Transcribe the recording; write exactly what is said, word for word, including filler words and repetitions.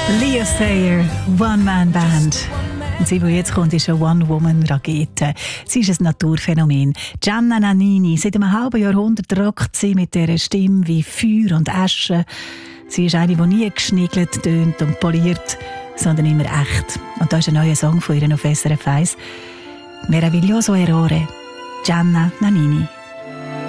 Lea Sayer, One-Man-Band. Und sie, die jetzt kommt, ist eine One-Woman-Rakete. Sie ist ein Naturphänomen. Gianna Nannini, seit einem halben Jahrhundert rockt sie mit dieser Stimme wie Feuer und Asche. Sie ist eine, die nie geschniegelt, tönt und poliert, sondern immer echt. Und da ist ein neuer Song von ihr auf S R F eins. Meraviglioso errore. Gianna Nannini.